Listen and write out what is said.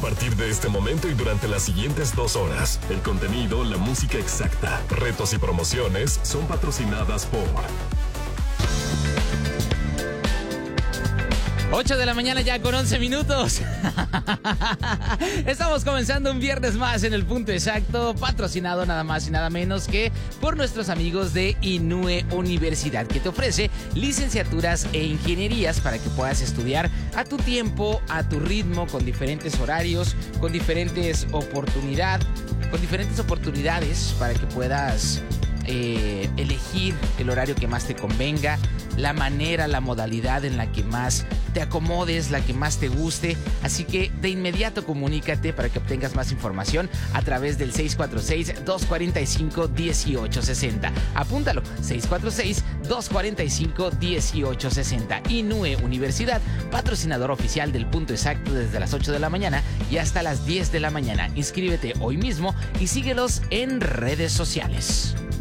partir de este momento y durante las siguientes 2 horas, el contenido, la música exacta, retos y promociones son patrocinadas por 8 de la mañana ya con 11 minutos. Estamos comenzando un viernes más en el punto exacto, patrocinado nada más y nada menos que por nuestros amigos de Inúe Universidad, que te ofrece licenciaturas e ingenierías para que puedas estudiar a tu tiempo, a tu ritmo, con diferentes horarios, con diferentes oportunidades para que puedas elegir el horario que más te convenga, la manera, la modalidad en la que más te acomodes, la que más te guste. Así que de inmediato comunícate para que obtengas más información a través del 646-245-1860. Apúntalo, 646-245-1860. Inúe Universidad, patrocinador oficial del punto exacto desde las 8 de la mañana y hasta las 10 de la mañana. Inscríbete hoy mismo y síguelos en redes sociales.